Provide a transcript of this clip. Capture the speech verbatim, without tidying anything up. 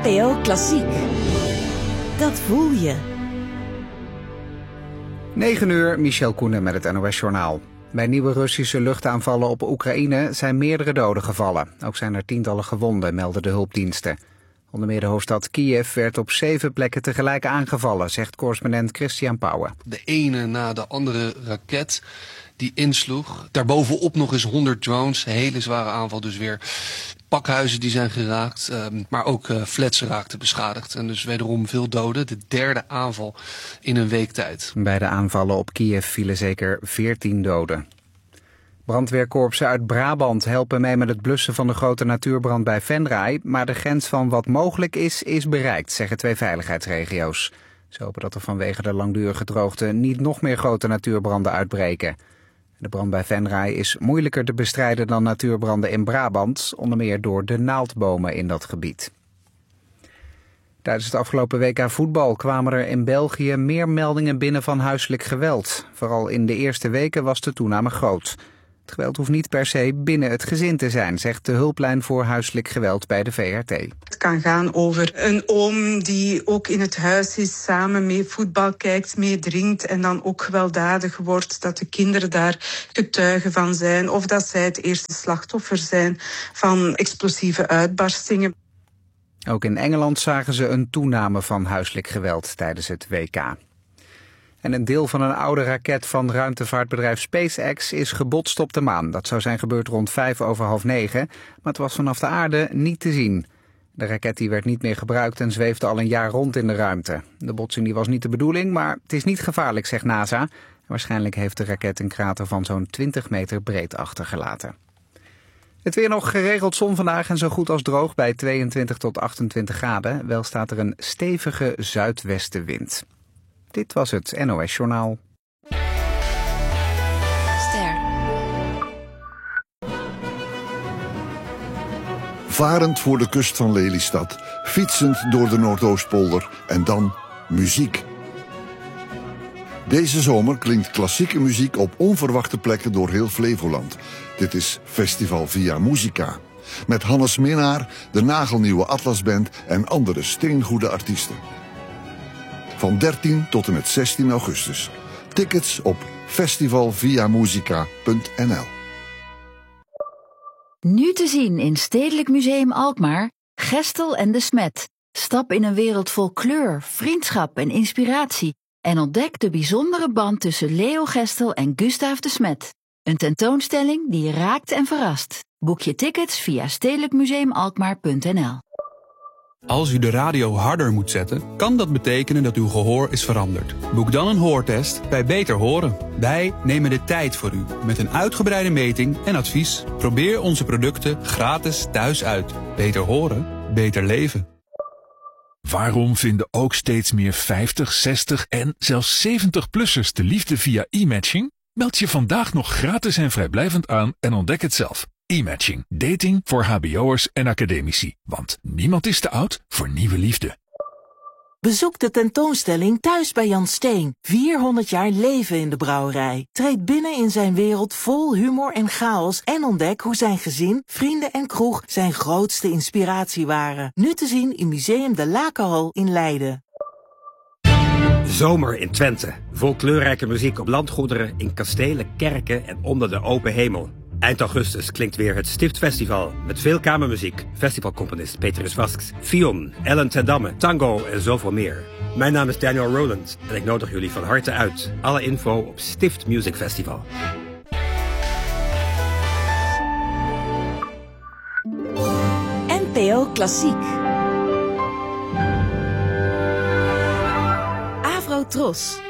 N P O Klassiek. Dat voel je. negen uur, Michel Koenen met het N O S-journaal. Bij nieuwe Russische luchtaanvallen op Oekraïne zijn meerdere doden gevallen. Ook zijn er tientallen gewonden, melden de hulpdiensten. Onder meer de hoofdstad Kiev werd op zeven plekken tegelijk aangevallen, zegt correspondent Christian Pauwen. De ene na de andere raket die insloeg. Daarbovenop nog eens honderd drones. Hele zware aanval dus weer. Pakhuizen die zijn geraakt, maar ook flats raakten beschadigd. En dus wederom veel doden. De derde aanval in een week tijd. Bij de aanvallen op Kiev vielen zeker veertien doden. Brandweerkorpsen uit Brabant helpen mee met het blussen van de grote natuurbrand bij Venray. Maar de grens van wat mogelijk is, is bereikt, zeggen twee veiligheidsregio's. Ze hopen dat er vanwege de langdurige droogte niet nog meer grote natuurbranden uitbreken. De brand bij Venray is moeilijker te bestrijden dan natuurbranden in Brabant, onder meer door de naaldbomen in dat gebied. Tijdens het afgelopen W K voetbal kwamen er in België meer meldingen binnen van huiselijk geweld. Vooral in de eerste weken was de toename groot. Het geweld hoeft niet per se binnen het gezin te zijn, zegt de hulplijn voor huiselijk geweld bij de V R T. Het kan gaan over een oom die ook in het huis is, samen mee voetbal kijkt, mee drinkt en dan ook gewelddadig wordt, dat de kinderen daar getuigen van zijn of dat zij het eerste slachtoffer zijn van explosieve uitbarstingen. Ook in Engeland zagen ze een toename van huiselijk geweld tijdens het W K. En een deel van een oude raket van ruimtevaartbedrijf SpaceX is gebotst op de maan. Dat zou zijn gebeurd rond vijf over half negen, maar het was vanaf de aarde niet te zien. De raket die werd niet meer gebruikt en zweefde al een jaar rond in de ruimte. De botsing die was niet de bedoeling, maar het is niet gevaarlijk, zegt NASA. Waarschijnlijk heeft de raket een krater van zo'n twintig meter breed achtergelaten. Het weer nog, geregeld zon vandaag en zo goed als droog bij tweeëntwintig tot achtentwintig graden. Wel staat er een stevige zuidwestenwind. Dit was het N O S-journaal. Ster. Varend voor de kust van Lelystad, fietsend door de Noordoostpolder en dan muziek. Deze zomer klinkt klassieke muziek op onverwachte plekken door heel Flevoland. Dit is Festival Via Musica. Met Hannes Minnaar, de nagelnieuwe Atlasband en andere steengoede artiesten. Van dertien tot en met zestien augustus. Tickets op festival via musica punt n l. Nu te zien in Stedelijk Museum Alkmaar, Gestel en de Smet. Stap in een wereld vol kleur, vriendschap en inspiratie. En ontdek de bijzondere band tussen Leo Gestel en Gustaaf de Smet. Een tentoonstelling die je raakt en verrast. Boek je tickets via stedelijk museum alkmaar punt n l. Als u de radio harder moet zetten, kan dat betekenen dat uw gehoor is veranderd. Boek dan een hoortest bij Beter Horen. Wij nemen de tijd voor u met een uitgebreide meting en advies. Probeer onze producten gratis thuis uit. Beter horen, beter leven. Waarom vinden ook steeds meer vijftig, zestig en zelfs zeventig-plussers de liefde via e-matching? Meld je vandaag nog gratis en vrijblijvend aan en ontdek het zelf. E-matching. Dating voor hbo'ers en academici. Want niemand is te oud voor nieuwe liefde. Bezoek de tentoonstelling Thuis bij Jan Steen. vierhonderd jaar leven in de brouwerij. Treed binnen in zijn wereld vol humor en chaos en ontdek hoe zijn gezin, vrienden en kroeg zijn grootste inspiratie waren. Nu te zien in Museum de Lakenhal in Leiden. Zomer in Twente. Vol kleurrijke muziek op landgoederen, in kastelen, kerken en onder de open hemel. Eind augustus klinkt weer het Stiftfestival met veel kamermuziek, festivalcomponist Petrus Vasks, Fion, Ellen ten Damme, tango en zoveel meer. Mijn naam is Daniel Rowland en ik nodig jullie van harte uit. Alle info op Stift Music Festival. N P O Klassiek. Avro Tros.